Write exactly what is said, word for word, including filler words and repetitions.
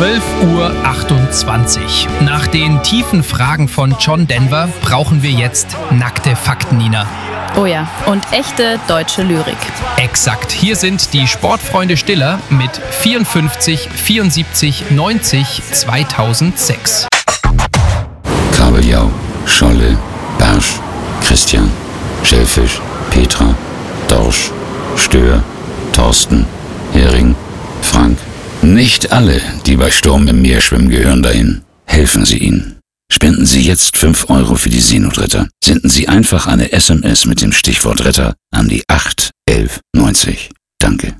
zwölf Uhr achtundzwanzig. Nach den tiefen Fragen von John Denver brauchen wir jetzt nackte Fakten, Nina. Oh ja, und echte deutsche Lyrik. Exakt. Hier sind die Sportfreunde Stiller mit vierundfünfzig, vierundsiebzig, neunzig, zweitausendsechs. Kabeljau, Scholle, Barsch, Christian, Schellfisch, Petra, Dorsch, Stör, Thorsten, Hering, Frank. Nicht alle, die bei Sturm im Meer schwimmen, gehören dahin. Helfen Sie ihnen. Spenden Sie jetzt fünf Euro für die Seenotretter. Senden Sie einfach eine S M S mit dem Stichwort Retter an die acht elf neunzig. Danke.